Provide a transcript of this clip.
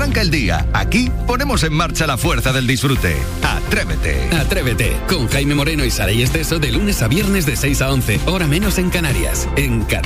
arranca el día. Aquí ponemos en marcha la fuerza del disfrute. Atrévete. Atrévete, con Jaime Moreno y Saray Esteso de lunes a viernes de 6 a 11, hora menos en Canarias. En